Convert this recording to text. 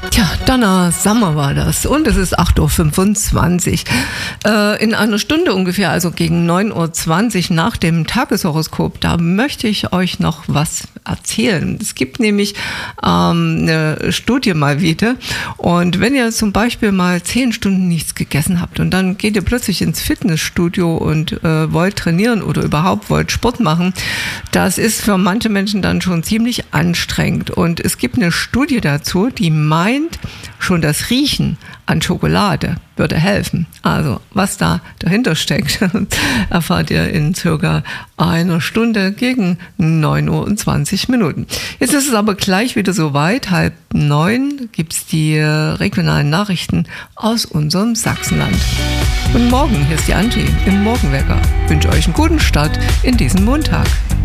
Tja, Donna Sommer war das und es ist 8.25 Uhr. In einer Stunde ungefähr, also gegen 9.20 Uhr nach dem Tageshoroskop, da möchte ich euch noch was erzählen. Es gibt nämlich eine Studie mal wieder, und wenn ihr zum Beispiel mal 10 Stunden nichts gegessen habt und dann geht ihr plötzlich ins Fitnessstudio und wollt trainieren oder überhaupt wollt Sport machen, das ist für manche Menschen dann schon ziemlich anstrengend. Und es gibt eine Studie dazu, die meint, schon das Riechen an Schokolade würde helfen. Also, was da dahinter steckt, erfahrt ihr in circa einer Stunde gegen 9.20 Uhr. Jetzt ist es aber gleich wieder soweit. 8:30 gibt es die regionalen Nachrichten aus unserem Sachsenland. Guten Morgen, hier ist die Angie im Morgenwecker. Ich wünsche euch einen guten Start in diesen Montag.